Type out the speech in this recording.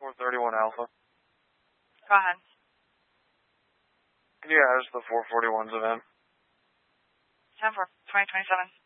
431 Alpha. Go ahead. Can you add us the 441's event? 10-4, 2027.